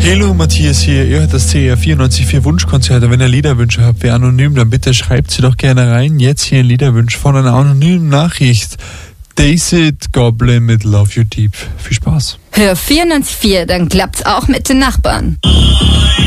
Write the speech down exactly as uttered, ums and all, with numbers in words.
Hallo Matthias hier, ihr hört das C R vierundneunzig Komma vier Wunschkonzerte. Wenn ihr Liederwünsche habt, wer anonym, dann bitte schreibt sie doch gerne rein. Jetzt hier ein Liederwunsch von einer anonymen Nachricht. Dacid Goblin mit Love You Deep. Viel Spaß. Hör vierundneunzig Komma vier, dann klappt's auch mit den Nachbarn.